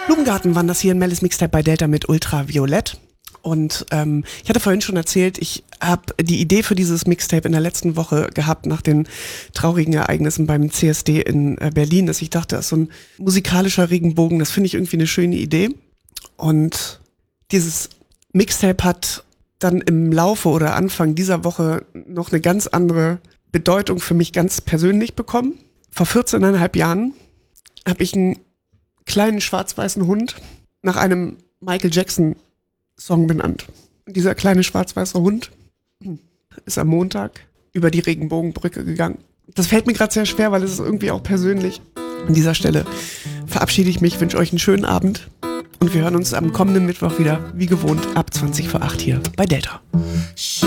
Blumengarten waren das hier in Mellis Mixtape bei Delta mit Ultraviolett. Und ich hatte vorhin schon erzählt, ich habe die Idee für dieses Mixtape in der letzten Woche gehabt, nach den traurigen Ereignissen beim CSD in Berlin, dass ich dachte, das ist so ein musikalischer Regenbogen, das finde ich irgendwie eine schöne Idee. Und dieses Mixtape hat dann im Laufe oder Anfang dieser Woche noch eine ganz andere Bedeutung für mich ganz persönlich bekommen. Vor 14,5 Jahren habe ich einen kleinen schwarz-weißen Hund nach einem Michael Jackson Song benannt. Und dieser kleine schwarz-weiße Hund ist am Montag über die Regenbogenbrücke gegangen. Das fällt mir gerade sehr schwer, weil es ist irgendwie auch persönlich. An dieser Stelle verabschiede ich mich, wünsche euch einen schönen Abend und wir hören uns am kommenden Mittwoch wieder, wie gewohnt, ab 7:20 hier bei Delta.